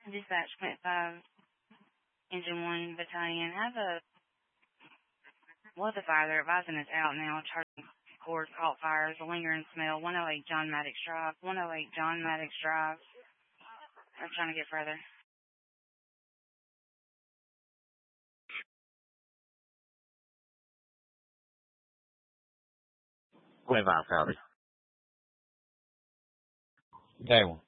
Dispatch point 5, Engine 1 Battalion. Have a fire. They're advising us out now. Charging cords, caught fires, a lingering smell. 108 John Maddox Drive. 108 John Maddox Drive. I'm trying to get further. Day 1.